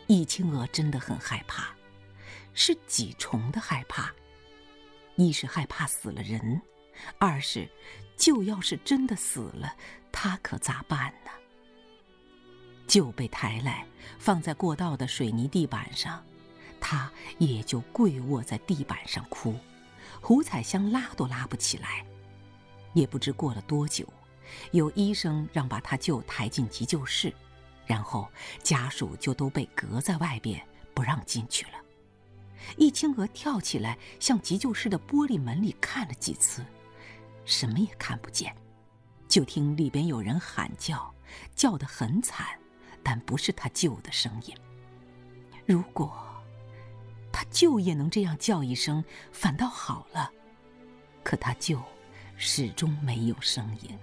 易清娥真的很害怕，是几重的害怕。一是害怕死了人，二是就要是真的死了，她可咋办呢？就被抬来放在过道的水泥地板上，她也就跪卧在地板上哭，胡彩香拉都拉不起来。也不知过了多久，有医生让把她舅抬进急救室，然后家属就都被隔在外边，不让进去了。易清娥跳起来向急救室的玻璃门里看了几次，什么也看不见，就听里边有人喊叫，叫得很惨，但不是他舅的声音。如果他舅也能这样叫一声，反倒好了。可他舅始终没有声音。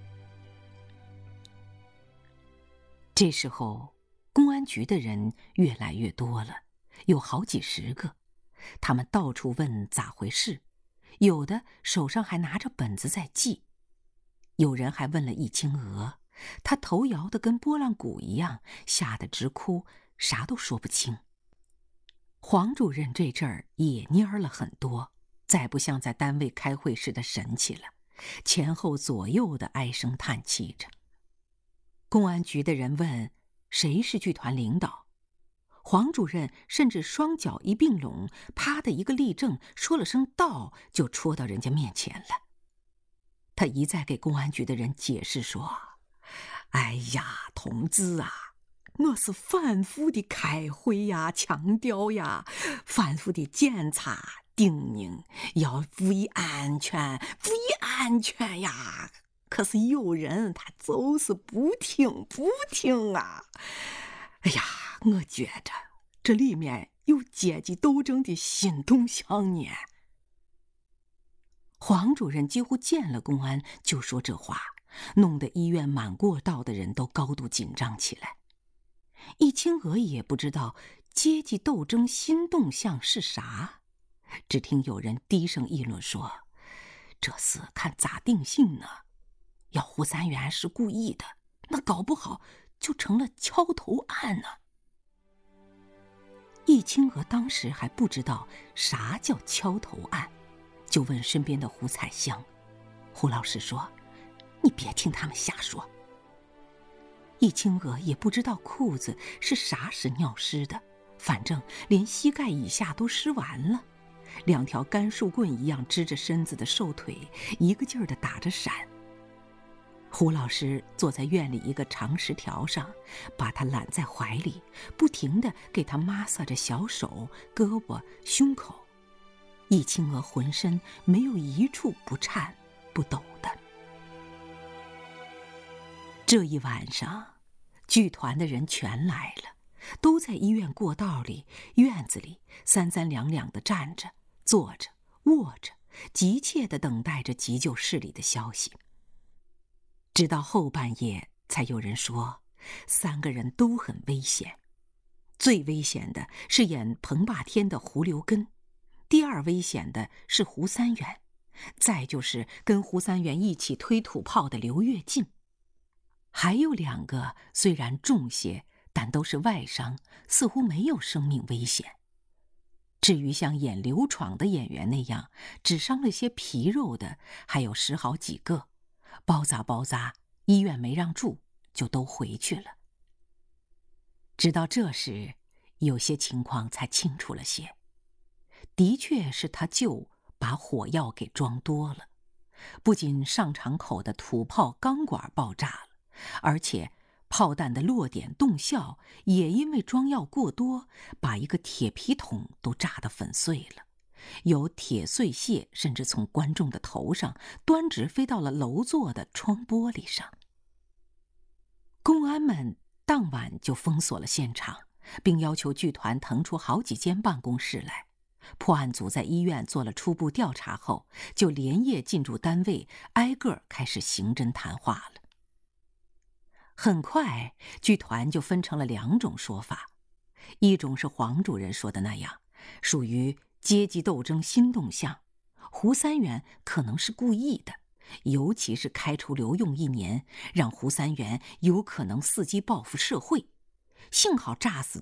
这时候，公安局的人越来越多了，有好几十个。他们到处问咋回事，有的手上还拿着本子在记。有人还问了易清娥，她头摇得跟拨浪鼓一样，吓得直哭，啥都说不清。黄主任这阵儿也蔫儿了很多，再不像在单位开会时的神气了，前后左右的唉声叹气着。公安局的人问谁是剧团领导，黄主任甚至双脚一并拢，啪的一个立正，说了声到，就戳到人家面前了。他一再给公安局的人解释说：“哎呀，同志啊，我是反复的开会呀，强调呀，反复的检查、叮咛，要注意安全，注意安全呀。可是有人他就是不听啊！哎呀，我觉着这里面有阶级斗争的新动向呢。”黄主任几乎见了公安就说这话，弄得医院满过道的人都高度紧张起来。易清娥也不知道阶级斗争新动向是啥，只听有人低声议论说：“这事看咋定性呢？要胡三元是故意的，那搞不好就成了敲头案呢。”易清娥当时还不知道啥叫敲头案，就问身边的胡彩香。胡老师说：“你别听他们瞎说。”易清娥也不知道裤子是啥时尿湿的，反正连膝盖以下都湿完了，两条干树棍一样支着身子的瘦腿一个劲儿地打着闪。胡老师坐在院里一个长石条上，把他揽在怀里，不停地给他抹撒着小手、胳膊、胸口。易清娥浑身没有一处不颤不抖的。这一晚上，剧团的人全来了，都在医院过道里、院子里三三两两地站着、坐着、卧着，急切地等待着急救室里的消息。直到后半夜，才有人说3个人都很危险。最危险的是演彭霸天的胡留根，第二危险的是胡三元，再就是跟胡三元一起推土炮的刘跃进。还有2个虽然重些，但都是外伤，似乎没有生命危险。至于像演刘闯的演员那样只伤了些皮肉的，还有10好几个，包扎，医院没让住，就都回去了。直到这时，有些情况才清楚了些。的确是他舅把火药给装多了，不仅上场口的土炮钢管爆炸了，而且炮弹的落点动效也因为装药过多，把一个铁皮桶都炸得粉碎了，有铁碎屑甚至从观众的头上端直飞到了楼座的窗玻璃上。公安们当晚就封锁了现场，并要求剧团腾出好几间办公室来。破案组在医院做了初步调查后，就连夜进驻单位，挨个开始刑侦谈话了。很快，剧团就分成了2种说法，一种是黄主任说的那样，属于阶级斗争新动向，胡三元可能是故意的，尤其是开除刘用1年，让胡三元有可能伺机报复社会。幸好炸死